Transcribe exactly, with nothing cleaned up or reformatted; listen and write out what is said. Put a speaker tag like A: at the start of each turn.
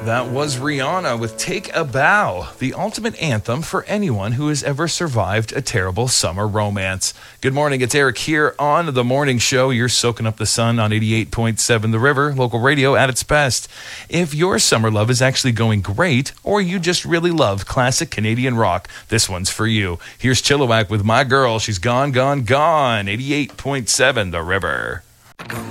A: That was Rihanna with Take a Bow, the ultimate anthem for anyone who has ever survived a terrible summer romance. Good morning, it's Eric here on The Morning Show. You're soaking up the sun on eighty-eight point seven The River, local radio at its best. If your summer love is actually going great, or you just really love classic Canadian rock, this one's for you. Here's Chilliwack with My Girl, She's Gone, Gone, Gone, eighty-eight point seven The River.